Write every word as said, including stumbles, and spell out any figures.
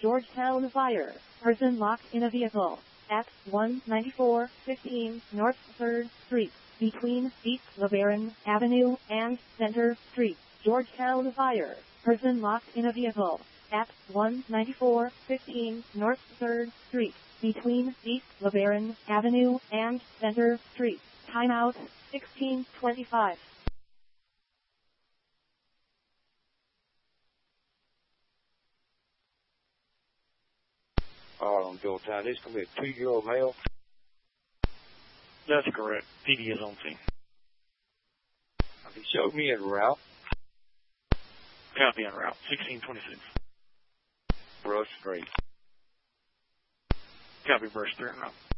Georgetown Fire. Person locked in a vehicle at one ninety-four fifteen North third Street, between East LeBaron Avenue and Center Street. Georgetown Fire. Person locked in a vehicle at one ninety-four fifteen North third Street, between East LeBaron Avenue and Center Street. Timeout, sixteen twenty-five. All on Georgetown. This is going to be a two-year-old male. That's correct. P D is on scene. He showed me en route. Copy en route, sixteen twenty-six. Brush Street. Copy, Brush Street en route.